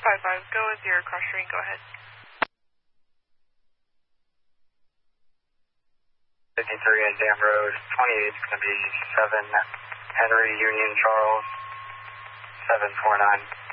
455, go with your cross stream, go ahead. 53 at Dam Road, 28 is going to be 7 Henry Union Charles 749.